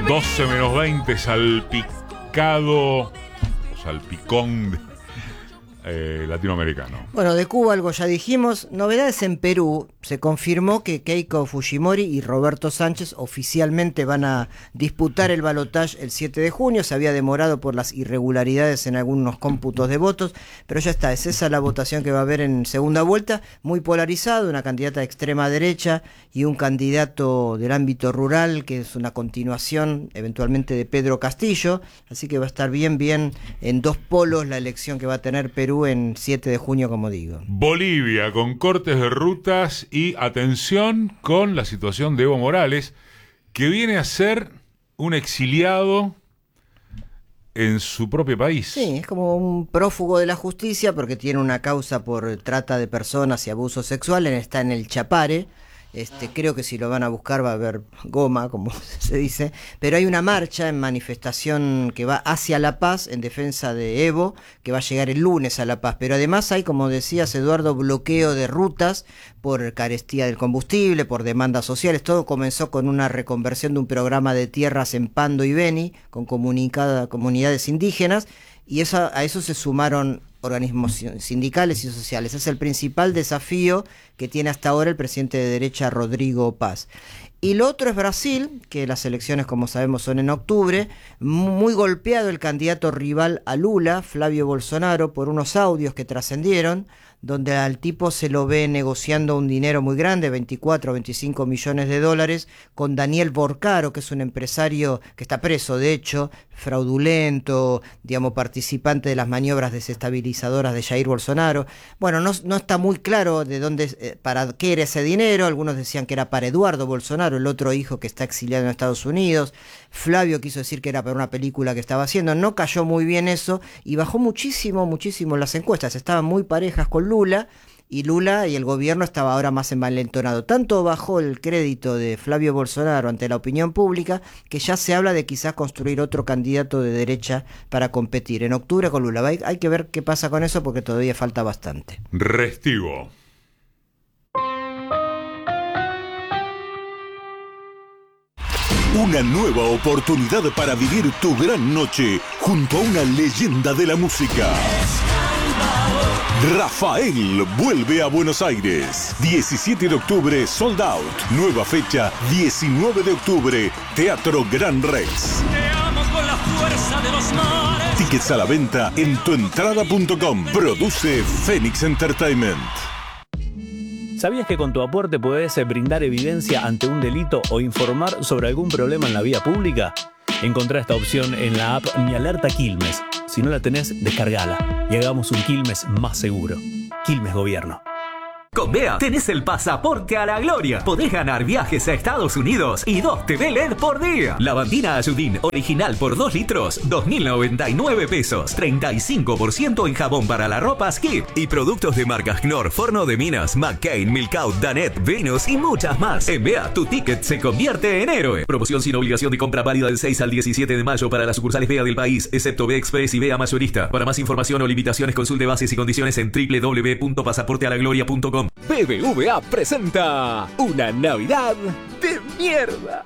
12 menos 20, salpicado, salpicón latinoamericano. Bueno, de Cuba algo ya dijimos. Novedades en Perú. Se confirmó que Keiko Fujimori y Roberto Sánchez oficialmente van a disputar el balotaje el 7 de junio. Se había demorado por las irregularidades en algunos cómputos de votos, pero ya está. Es esa la votación que va a haber en segunda vuelta. Muy polarizado, una candidata de extrema derecha y un candidato del ámbito rural, que es una continuación eventualmente de Pedro Castillo. Así que va a estar bien en dos polos la elección que va a tener Perú en 7 de junio, como digo. Bolivia, con cortes de rutas y atención con la situación de Evo Morales, que viene a ser un exiliado en su propio país. Sí, es como un prófugo de la justicia porque tiene una causa por trata de personas y abuso sexual, está en el Chapare. Creo que si lo van a buscar va a haber goma, como se dice, pero hay una marcha en manifestación que va hacia La Paz en defensa de Evo, que va a llegar el lunes a La Paz, pero además hay, como decías Eduardo, bloqueo de rutas por carestía del combustible, por demandas sociales. Todo comenzó con una reconversión de un programa de tierras en Pando y Beni con comunidades indígenas, y a eso se sumaron organismos sindicales y sociales. Es el principal desafío que tiene hasta ahora el presidente de derecha Rodrigo Paz. Y lo otro es Brasil, que las elecciones, como sabemos, son en octubre. Muy golpeado el candidato rival a Lula, Flavio Bolsonaro, por unos audios que trascendieron, donde al tipo se lo ve negociando un dinero muy grande, 24 o 25 millones de dólares, con Daniel Borcaro, que es un empresario que está preso, de hecho, fraudulento, digamos, participante de las maniobras desestabilizadoras de Jair Bolsonaro. Bueno, no está muy claro de dónde, para qué era ese dinero. Algunos decían que era para Eduardo Bolsonaro, el otro hijo que está exiliado en Estados Unidos. Flavio quiso decir que era para una película que estaba haciendo. No cayó muy bien eso y bajó muchísimo las encuestas. Estaban muy parejas con Lula, y Lula y el gobierno estaba ahora más envalentonado. Tanto bajó el crédito de Flavio Bolsonaro ante la opinión pública que ya se habla de quizás construir otro candidato de derecha para competir en octubre con Lula. Hay que ver qué pasa con eso porque todavía falta bastante. Restivo. Una nueva oportunidad para vivir tu gran noche junto a una leyenda de la música. Rafael vuelve a Buenos Aires. 17 de octubre, sold out. Nueva fecha, 19 de octubre, Teatro Gran Rex. Te amo con la fuerza de los mares. Tickets a la venta en tuentrada.com. Produce Phoenix Entertainment. ¿Sabías que con tu aporte podés brindar evidencia ante un delito o informar sobre algún problema en la vía pública? Encontrá esta opción en la app Mi Alerta Quilmes. Si no la tenés, descargala y hagamos un Quilmes más seguro. Quilmes Gobierno. Con BEA tenés el pasaporte a la gloria. Podés ganar viajes a Estados Unidos y 2 TV LED por día. Lavandina Ayudín original por 2 litros, 2.099 pesos. 35% en jabón para la ropa Skip. Y productos de marcas Knorr, Forno de Minas, McCain, Milkout, Danet, Venus y muchas más. En BEA, tu ticket se convierte en héroe. Promoción sin obligación de compra válida del 6 al 17 de mayo para las sucursales BEA del país, excepto BEA Express y BEA Mayorista. Para más información o limitaciones, consulte bases y condiciones en www.pasaportealagloria.com. BBVA presenta una Navidad de mierda.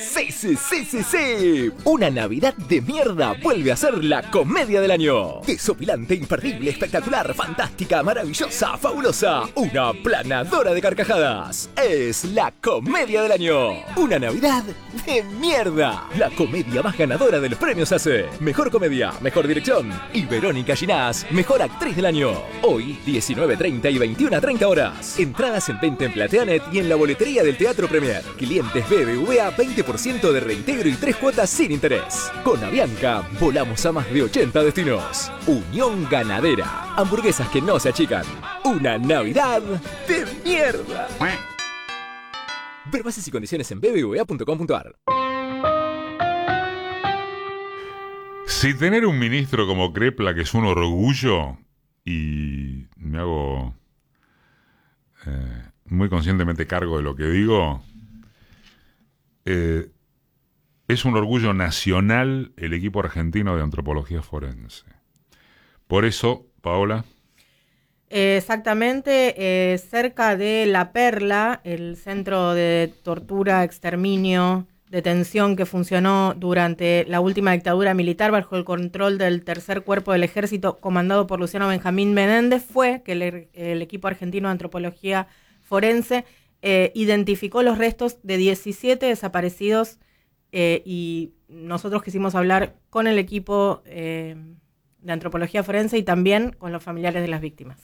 Sí. Una Navidad de mierda vuelve a ser la comedia del año. Desopilante, imperdible, espectacular, fantástica, maravillosa, fabulosa. Una planadora de carcajadas. Es la comedia del año. Una Navidad de mierda. La comedia más ganadora de los premios ACE. Mejor comedia, mejor dirección. Y Verónica Ginás, mejor actriz del año. Hoy, 19:30 y 21:30 horas. Entradas en venta en Plateanet y en la boletería del Teatro Premier. Clientes BBVA, 20% de reintegro y 3 cuotas sin interés. Con Avianca, volamos a más de 80 destinos. Unión Ganadera. Hamburguesas que no se achican. Una Navidad de mierda. Ver bases y condiciones en bbva.com.ar. Si tener un ministro como Crepla, que es un orgullo, y me hago muy conscientemente cargo de lo que digo, es un orgullo nacional el equipo argentino de antropología forense. Por eso, Paola. Exactamente, cerca de La Perla, el centro de tortura, exterminio detención que funcionó durante la última dictadura militar bajo el control del tercer cuerpo del ejército comandado por Luciano Benjamín Menéndez fue que el equipo argentino de antropología forense identificó los restos de 17 desaparecidos y nosotros quisimos hablar con el equipo de antropología forense y también con los familiares de las víctimas.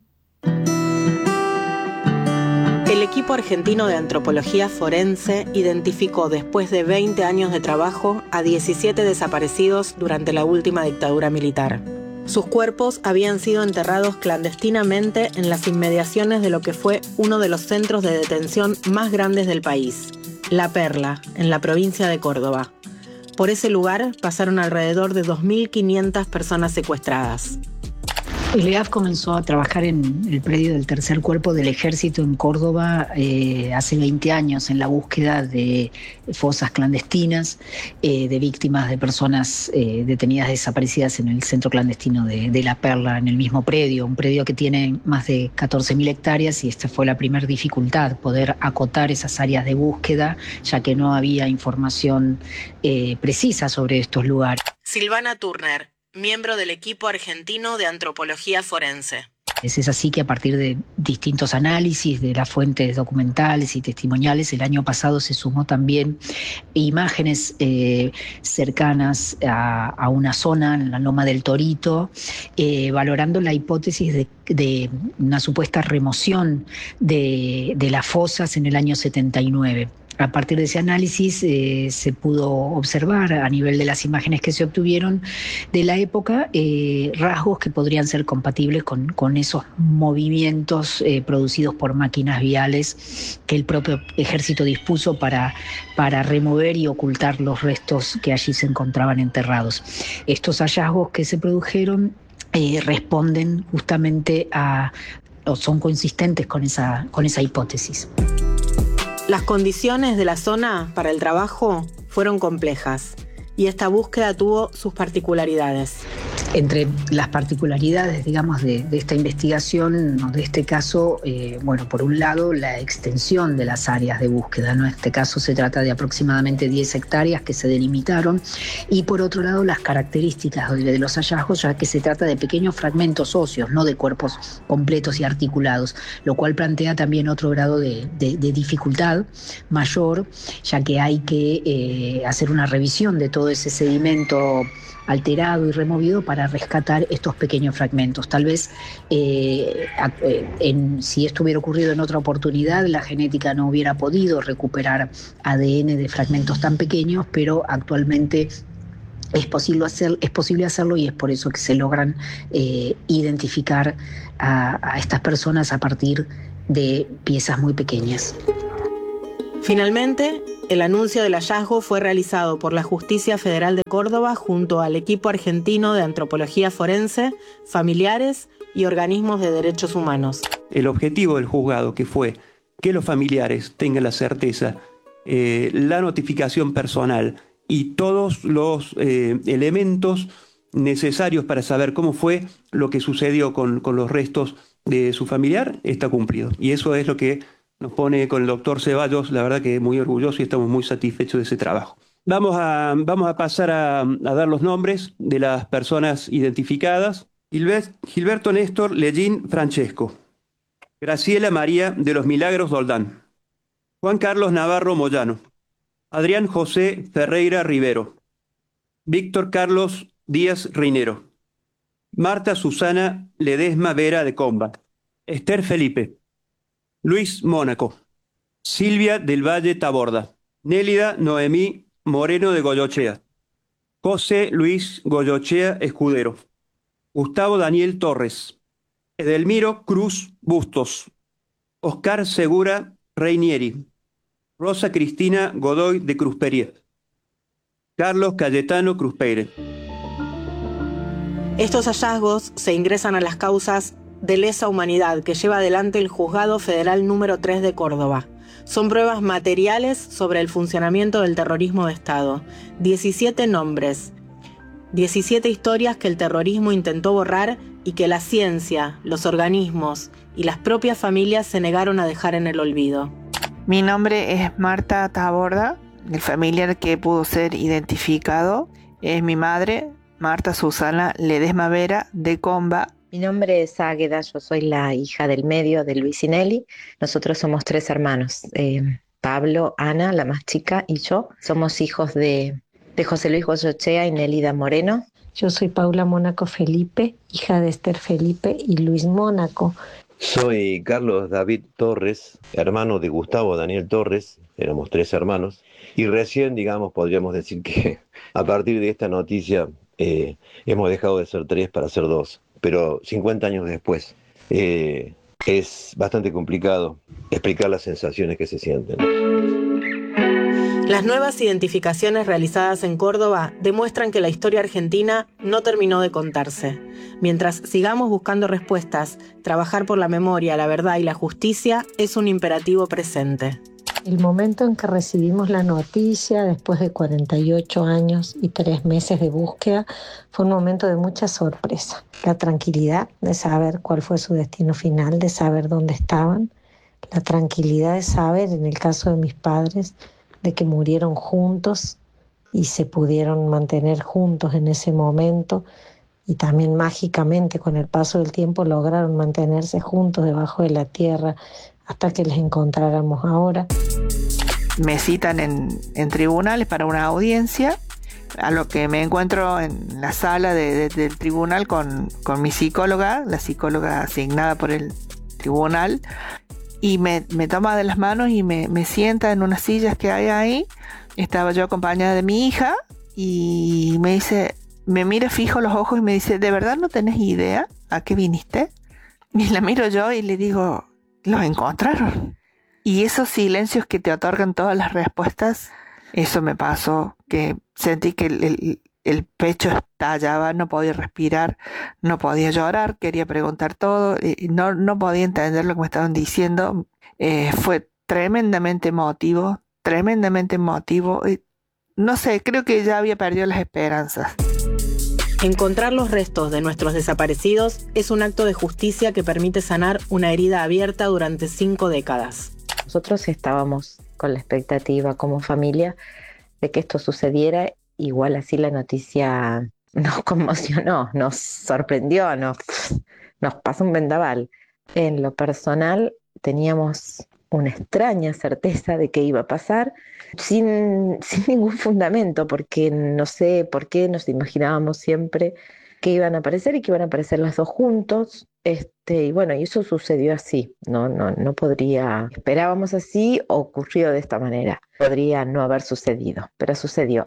El equipo argentino de antropología forense identificó después de 20 años de trabajo a 17 desaparecidos durante la última dictadura militar. Sus cuerpos habían sido enterrados clandestinamente en las inmediaciones de lo que fue uno de los centros de detención más grandes del país, La Perla, en la provincia de Córdoba. Por ese lugar pasaron alrededor de 2.500 personas secuestradas. El EAF comenzó a trabajar en el predio del tercer cuerpo del ejército en Córdoba hace 20 años en la búsqueda de fosas clandestinas, de víctimas de personas detenidas desaparecidas en el centro clandestino de La Perla, en el mismo predio, un predio que tiene más de 14.000 hectáreas y esta fue la primera dificultad, poder acotar esas áreas de búsqueda, ya que no había información precisa sobre estos lugares. Silvana Turner, miembro del equipo argentino de antropología forense. Es así que a partir de distintos análisis de las fuentes documentales y testimoniales, el año pasado se sumó también imágenes cercanas a una zona, en la Loma del Torito, valorando la hipótesis de una supuesta remoción de las fosas en el año 79. A partir de ese análisis se pudo observar a nivel de las imágenes que se obtuvieron de la época rasgos que podrían ser compatibles con esos movimientos producidos por máquinas viales que el propio ejército dispuso para remover y ocultar los restos que allí se encontraban enterrados. Estos hallazgos que se produjeron responden justamente o son consistentes con esa hipótesis. Las condiciones de la zona para el trabajo fueron complejas y esta búsqueda tuvo sus particularidades. Entre las particularidades, digamos, de esta investigación o de este caso, por un lado, la extensión de las áreas de búsqueda, ¿no? En este caso se trata de aproximadamente 10 hectáreas que se delimitaron y por otro lado las características de los hallazgos, ya que se trata de pequeños fragmentos óseos, no de cuerpos completos y articulados, lo cual plantea también otro grado de dificultad mayor, ya que hay que hacer una revisión de todo ese sedimento alterado y removido para rescatar estos pequeños fragmentos. Tal vez si esto hubiera ocurrido en otra oportunidad, la genética no hubiera podido recuperar ADN de fragmentos tan pequeños, pero actualmente es posible hacerlo y es por eso que se logran identificar a estas personas a partir de piezas muy pequeñas. Finalmente, el anuncio del hallazgo fue realizado por la Justicia Federal de Córdoba junto al equipo argentino de antropología forense, familiares y organismos de derechos humanos. El objetivo del juzgado, que fue que los familiares tengan la certeza, la notificación personal y todos los elementos necesarios para saber cómo fue lo que sucedió con los restos de su familiar, está cumplido. Y eso es lo que nos pone con el doctor Ceballos, la verdad que muy orgulloso y estamos muy satisfechos de ese trabajo. Vamos a pasar a dar los nombres de las personas identificadas. Gilberto Néstor Lellín Francesco. Graciela María de los Milagros Doldán. Juan Carlos Navarro Moyano. Adrián José Ferreira Rivero. Víctor Carlos Díaz Reinero. Marta Susana Ledesma Vera de Combat. Esther Felipe. Luis Mónaco. Silvia del Valle Taborda. Nélida Noemí Moreno de Goyochea. José Luis Goyochea Escudero. Gustavo Daniel Torres. Edelmiro Cruz Bustos. Oscar Segura Reinieri. Rosa Cristina Godoy de Cruzpería. Carlos Cayetano Cruzpeire. Estos hallazgos se ingresan a las causas de lesa humanidad que lleva adelante el Juzgado Federal número 3 de Córdoba. Son pruebas materiales sobre el funcionamiento del terrorismo de Estado. 17 nombres, 17 historias que el terrorismo intentó borrar y que la ciencia, los organismos y las propias familias se negaron a dejar en el olvido. Mi nombre es Marta Taborda, El familiar que pudo ser identificado es mi madre, Marta Susana Ledesma Vera de Comba. Mi nombre es Águeda, yo soy la hija del medio de Luis Sinelli. Nosotros somos 3 hermanos, Pablo, Ana, la más chica, y yo. Somos hijos de José Luis Goyochea y Nélida Moreno. Yo soy Paula Mónaco Felipe, hija de Esther Felipe y Luis Mónaco. Soy Carlos David Torres, hermano de Gustavo Daniel Torres, éramos 3 hermanos, y recién, digamos, podríamos decir que a partir de esta noticia hemos dejado de ser 3 para ser 2, pero 50 años después es bastante complicado explicar las sensaciones que se sienten. Las nuevas identificaciones realizadas en Córdoba demuestran que la historia argentina no terminó de contarse. Mientras sigamos buscando respuestas, trabajar por la memoria, la verdad y la justicia es un imperativo presente. El momento en que recibimos la noticia, después de 48 años y 3 meses de búsqueda, fue un momento de mucha sorpresa. La tranquilidad de saber cuál fue su destino final, de saber dónde estaban. La tranquilidad de saber, en el caso de mis padres, de que murieron juntos y se pudieron mantener juntos en ese momento, y también mágicamente con el paso del tiempo lograron mantenerse juntos debajo de la tierra hasta que les encontráramos ahora. Me citan en tribunales para una audiencia, a lo que me encuentro en la sala del tribunal con mi psicóloga, la psicóloga asignada por el tribunal, y me toma de las manos y me sienta en unas sillas que hay ahí. Estaba yo acompañada de mi hija y me dice, me mira fijo los ojos y me dice, ¿de verdad no tenés idea a qué viniste? Y la miro yo y le digo, ¿los encontraron? Y esos silencios que te otorgan todas las respuestas, eso me pasó, que sentí que el pecho estallaba, no podía respirar, no podía llorar, quería preguntar todo, no podía entender lo que me estaban diciendo. Fue tremendamente emotivo. No sé, creo que ya había perdido las esperanzas. Encontrar los restos de nuestros desaparecidos es un acto de justicia que permite sanar una herida abierta durante 5 décadas. Nosotros estábamos con la expectativa como familia de que esto sucediera. Igual así la noticia nos conmocionó, nos sorprendió, nos pasó un vendaval. En lo personal teníamos una extraña certeza de que iba a pasar, sin ningún fundamento, porque no sé por qué nos imaginábamos siempre que iban a aparecer y que iban a aparecer las dos juntos. Y bueno, y eso sucedió así. No podría, esperábamos así, ocurrió de esta manera. Podría no haber sucedido, pero sucedió.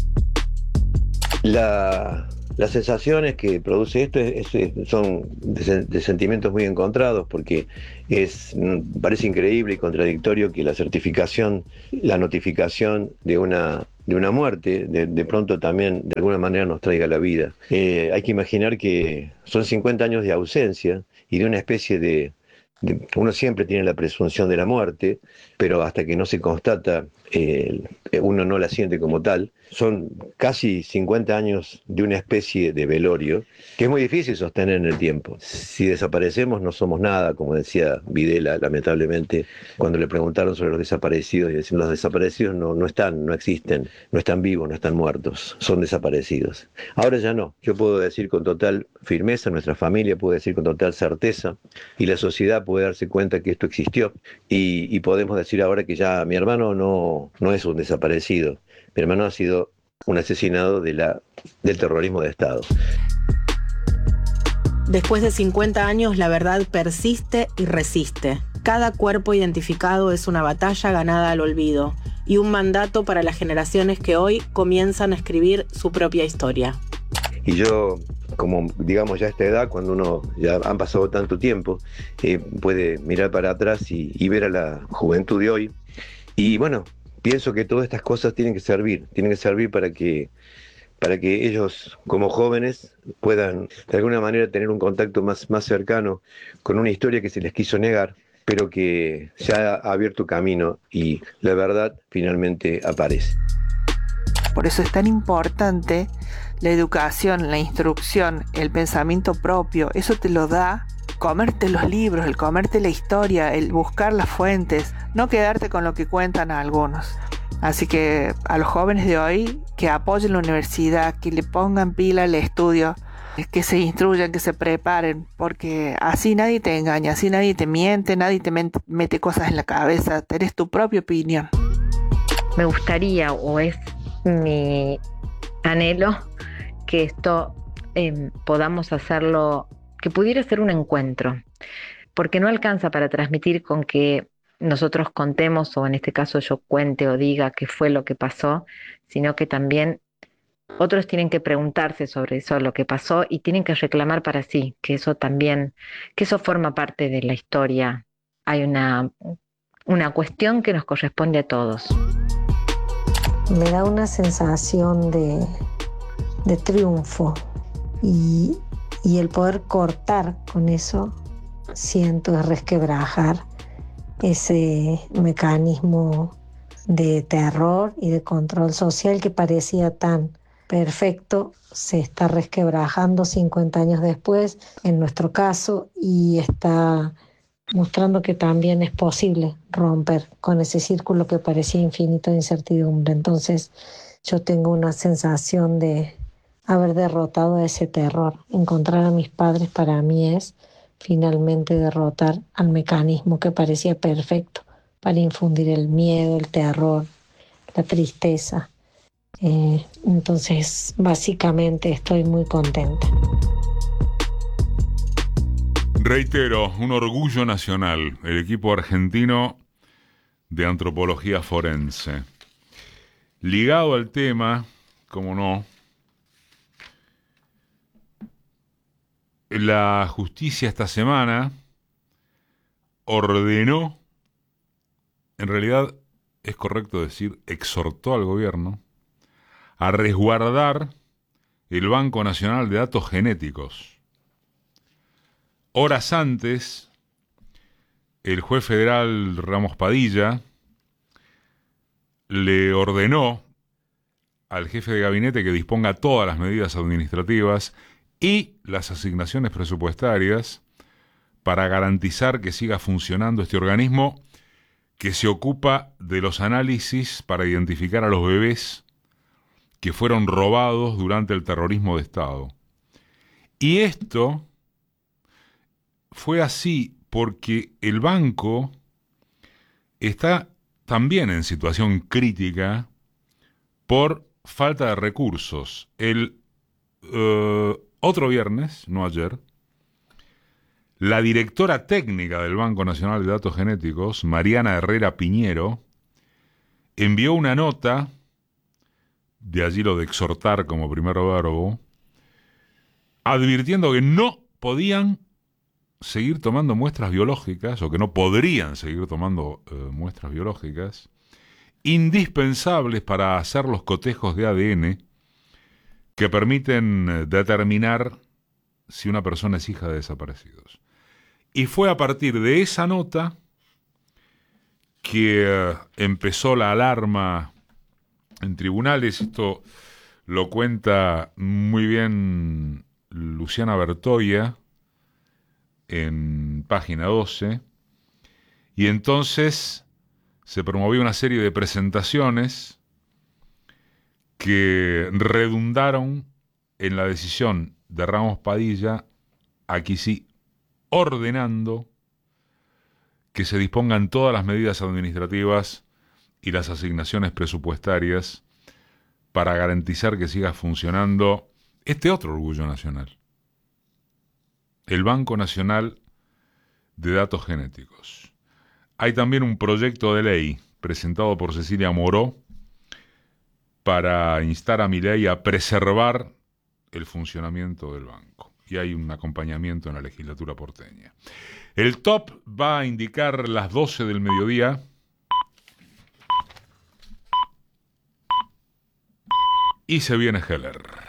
Las sensaciones que produce esto son de sentimientos muy encontrados, porque parece increíble y contradictorio que la notificación de una muerte, de pronto también de alguna manera nos traiga la vida. Hay que imaginar que son 50 años de ausencia y de una especie de uno siempre tiene la presunción de la muerte, pero hasta que no se constata, uno no la siente como tal. Son casi 50 años de una especie de velorio que es muy difícil sostener en el tiempo. Si desaparecemos no somos nada, como decía Videla, lamentablemente, cuando le preguntaron sobre los desaparecidos, y decían, los desaparecidos no están, no existen, no están vivos, no están muertos, son desaparecidos. Ahora ya no, yo puedo decir con total firmeza, nuestra familia puede decir con total certeza, y la sociedad puede darse cuenta que esto existió, y podemos decir ahora que ya mi hermano no es un desaparecido. Mi hermano ha sido un asesinado del terrorismo de Estado. Después de 50 años, la verdad persiste y resiste. Cada cuerpo identificado es una batalla ganada al olvido y un mandato para las generaciones que hoy comienzan a escribir su propia historia. Y yo, como digamos ya a esta edad, cuando uno ya han pasado tanto tiempo, puede mirar para atrás y ver a la juventud de hoy. Y bueno, pienso que todas estas cosas tienen que servir para que ellos como jóvenes puedan de alguna manera tener un contacto más cercano con una historia que se les quiso negar, pero que se ha abierto camino y la verdad finalmente aparece. Por eso es tan importante la educación, la instrucción, el pensamiento propio. Eso te lo da comerte los libros, el comerte la historia, el buscar las fuentes, no quedarte con lo que cuentan a algunos. Así que a los jóvenes de hoy, que apoyen la universidad, que le pongan pila al estudio, que se instruyan, que se preparen, porque así nadie te engaña, así nadie te miente, nadie te mete cosas en la cabeza, tenés tu propia opinión. Me gustaría, o es mi anhelo, que esto podamos hacerlo, que pudiera ser un encuentro, porque no alcanza para transmitir con que nosotros contemos, o en este caso yo cuente o diga qué fue lo que pasó, sino que también otros tienen que preguntarse sobre eso, lo que pasó, y tienen que reclamar para sí, que eso también, que eso forma parte de la historia. Hay una cuestión que nos corresponde a todos. Me da una sensación de triunfo y el poder cortar con eso, siento, es resquebrajar ese mecanismo de terror y de control social que parecía tan perfecto, se está resquebrajando 50 años después, en nuestro caso, y está mostrando que también es posible romper con ese círculo que parecía infinito de incertidumbre. Entonces yo tengo una sensación de haber derrotado a ese terror. Encontrar a mis padres para mí es finalmente derrotar al mecanismo que parecía perfecto para infundir el miedo, el terror, la tristeza. Entonces, básicamente estoy muy contenta. Reitero, un orgullo nacional, el equipo argentino de antropología forense. Ligado al tema, como no, la justicia esta semana ordenó, en realidad es correcto decir, exhortó al gobierno a resguardar el Banco Nacional de Datos Genéticos. Horas antes, el juez federal Ramos Padilla le ordenó al jefe de gabinete que disponga todas las medidas administrativas y las asignaciones presupuestarias para garantizar que siga funcionando este organismo que se ocupa de los análisis para identificar a los bebés que fueron robados durante el terrorismo de Estado. Y esto fue así porque el banco está también en situación crítica por falta de recursos. El otro viernes, no ayer, la directora técnica del Banco Nacional de Datos Genéticos, Mariana Herrera Piñero, envió una nota, de allí lo de exhortar como primer verbo, advirtiendo que no podían seguir tomando muestras biológicas, o que no podrían seguir tomando muestras biológicas, indispensables para hacer los cotejos de ADN que permiten determinar si una persona es hija de desaparecidos. Y fue a partir de esa nota que empezó la alarma en tribunales. Esto lo cuenta muy bien Luciana Bertoia en página 12. Y entonces se promovió una serie de presentaciones que redundaron en la decisión de Ramos Padilla, aquí sí, ordenando que se dispongan todas las medidas administrativas y las asignaciones presupuestarias para garantizar que siga funcionando este otro orgullo nacional, el Banco Nacional de Datos Genéticos. Hay también un proyecto de ley presentado por Cecilia Moró para instar a Milei a preservar el funcionamiento del banco. Y hay un acompañamiento en la legislatura porteña. El top va a indicar las 12 del mediodía. Y se viene Heller.